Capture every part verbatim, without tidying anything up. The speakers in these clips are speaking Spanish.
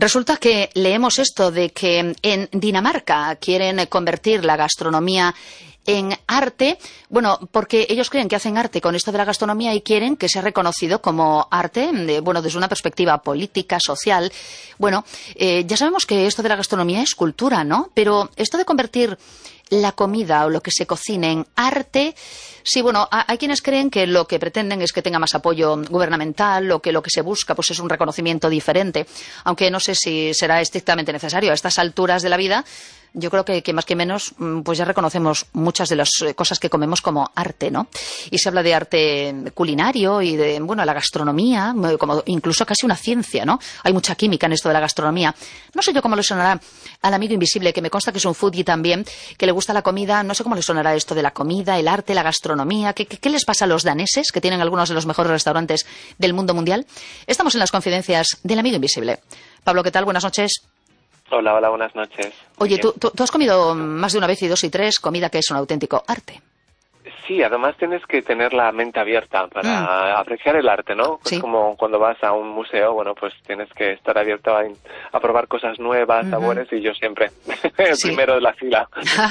Resulta que leemos esto de que en Dinamarca quieren convertir la gastronomía en arte, bueno, porque ellos creen que hacen arte con esto de la gastronomía y quieren que sea reconocido como arte, de, bueno, desde una perspectiva política, social. Bueno, eh, ya sabemos que esto de la gastronomía es cultura, ¿no? Pero esto de convertir la comida o lo que se cocine en arte, sí, bueno, hay quienes creen que lo que pretenden es que tenga más apoyo gubernamental o que lo que se busca pues es un reconocimiento diferente, aunque no sé si será estrictamente necesario a estas alturas de la vida. Yo creo que, que más que menos, pues ya reconocemos muchas de las cosas que comemos como arte, ¿no? Y se habla de arte culinario y de, bueno, la gastronomía, como incluso casi una ciencia, ¿no? Hay mucha química en esto de la gastronomía. No sé yo cómo le sonará al amigo invisible, que me consta que es un foodie también, que le gusta la comida. No sé cómo le sonará esto de la comida, el arte, la gastronomía. ¿Qué, qué, qué les pasa a los daneses, que tienen algunos de los mejores restaurantes del mundo mundial? Estamos en las confidencias del amigo invisible. Pablo, ¿qué tal? Buenas noches. Hola, hola, buenas noches. Oye, ¿tú, tú, tú has comido más de una vez y dos y tres comida que es un auténtico arte? Sí, además tienes que tener la mente abierta para mm. apreciar el arte, ¿no? Sí. Es como cuando vas a un museo, bueno, pues tienes que estar abierto a, a probar cosas nuevas, uh-huh. sabores, y yo siempre, el sí. primero de la fila,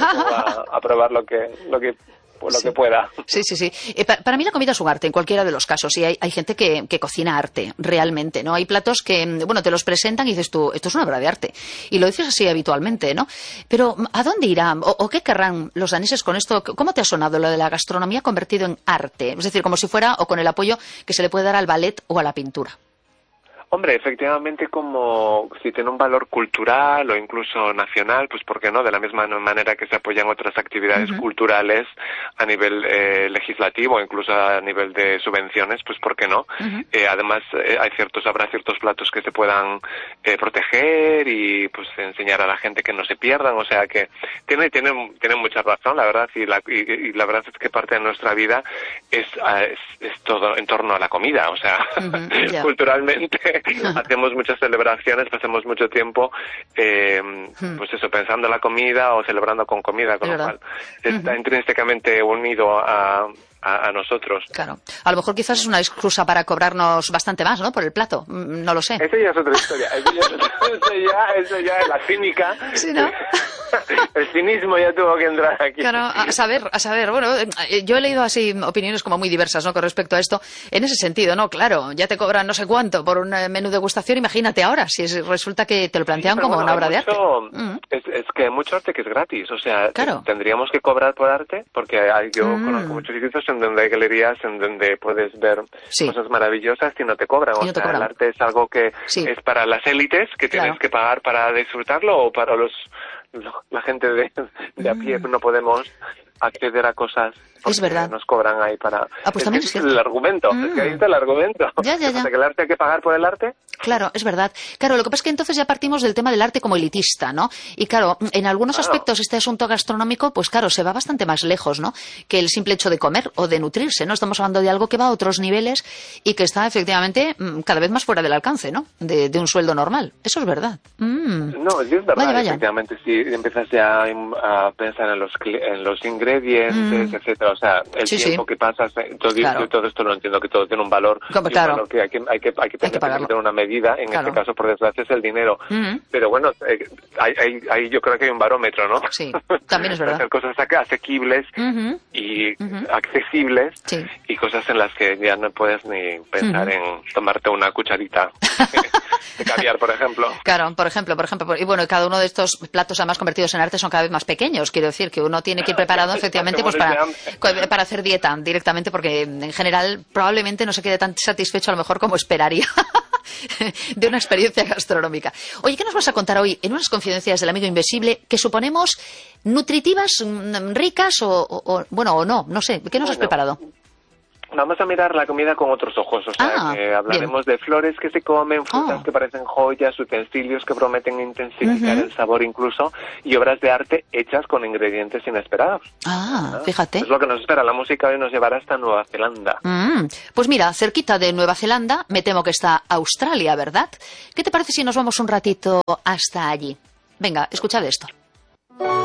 a, a probar lo que... Lo que lo sí. que pueda. Sí, sí, sí. Eh, para, para mí la comida es un arte en cualquiera de los casos, y hay, hay gente que, que cocina arte, realmente, ¿no? Hay platos que, bueno, te los presentan y dices tú, esto es una obra de arte, y lo dices así habitualmente, ¿no? Pero, ¿a dónde irá? ¿O, o qué querrán los daneses con esto? ¿Cómo te ha sonado lo de la gastronomía convertido en arte? Es decir, como si fuera, o con el apoyo que se le puede dar al ballet o a la pintura. Hombre, efectivamente, como si tiene un valor cultural o incluso nacional, pues ¿por qué no? De la misma manera que se apoyan otras actividades uh-huh. culturales a nivel eh, legislativo, incluso a nivel de subvenciones, pues ¿por qué no? Uh-huh. Eh, además, eh, hay ciertos, habrá ciertos platos que se puedan eh, proteger y pues enseñar a la gente que no se pierdan, o sea que tiene, tiene, tiene mucha razón, la verdad, y la, y, y la verdad es que parte de nuestra vida es, es, es todo en torno a la comida, o sea, uh-huh. yeah. culturalmente hacemos muchas celebraciones, pasamos mucho tiempo, eh, hmm. pues eso, pensando en la comida o celebrando con comida, con lo cual está uh-huh. intrínsecamente unido a, a, a nosotros. Claro. A lo mejor quizás es una excusa para cobrarnos bastante más, ¿no? Por el plato. No lo sé. Eso ya es otra historia. Eso ya, eso ya, eso ya es la cínica. Sí, ¿no? El cinismo ya tuvo que entrar aquí. Claro, a saber, a saber. Bueno, yo he leído así opiniones como muy diversas, ¿no? Con respecto a esto. En ese sentido, ¿no? Claro, ya te cobran no sé cuánto por un menú de degustación. Imagínate ahora, si es, resulta que te lo plantean sí, como bueno, una obra mucho, de arte. Mm. Es, es que hay mucho arte que es gratis. O sea, claro. tendríamos que cobrar por arte, porque hay, yo mm. conozco muchos sitios en donde hay galerías en donde puedes ver sí. cosas maravillosas y no te cobran. O no te sea, cobran. El arte es algo que sí. es para las élites, que claro. tienes que pagar para disfrutarlo, o para los la gente de, de a pie, mm. no podemos acceder a cosas es verdad. Nos cobran ahí para... Ah, pues es también que es es el argumento, mm. es que ahí está el argumento. Ya, ya, ya. O sea, que el arte hay que pagar por el arte. Claro, es verdad. Claro, lo que pasa es que entonces ya partimos del tema del arte como elitista, ¿no? Y claro, en algunos claro. aspectos este asunto gastronómico, pues claro, se va bastante más lejos, ¿no? Que el simple hecho de comer o de nutrirse, ¿no? Estamos hablando de algo que va a otros niveles y que está efectivamente cada vez más fuera del alcance, ¿no? De, de un sueldo normal. Eso es verdad. Mm. No, es verdad, vaya, vaya. efectivamente. Si empiezas ya a pensar en los, en los ingredientes, mm. etcétera, o sea, el sí, tiempo sí. que pasas, todo, claro. todo esto lo entiendo, que todo tiene un valor, claro. y un valor que hay que, hay que, hay que, hay que tener una medida, en claro. este caso, por desgracia, es el dinero. Mm. Pero bueno, eh, hay, hay, hay, yo creo que hay un barómetro, ¿no? Sí, también es verdad. Hacer cosas asequibles uh-huh. y uh-huh. accesibles sí. y cosas en las que ya no puedes ni pensar uh-huh. en tomarte una cucharita de caviar, por ejemplo. Claro, por ejemplo, por ejemplo, y bueno, cada uno de estos platos además convertidos en arte son cada vez más pequeños, quiero decir que uno tiene que ir preparado efectivamente pues para, para hacer dieta directamente, porque en general probablemente no se quede tan satisfecho a lo mejor como esperaría de una experiencia gastronómica. Oye, ¿qué nos vas a contar hoy en unas confidencias del amigo invisible que suponemos nutritivas, ricas o, o bueno, o no, no sé, ¿qué nos bueno. has preparado? Vamos a mirar la comida con otros ojos, o sea, ah, que hablaremos bien. de flores que se comen, frutas oh. que parecen joyas, utensilios que prometen intensificar uh-huh. el sabor incluso, y obras de arte hechas con ingredientes inesperados. Ah, ¿no? fíjate. Es lo que nos espera. La música hoy nos llevará hasta Nueva Zelanda. Mm. Pues mira, cerquita de Nueva Zelanda, me temo que está Australia, ¿verdad? ¿Qué te parece si nos vamos un ratito hasta allí? Venga, escuchad esto.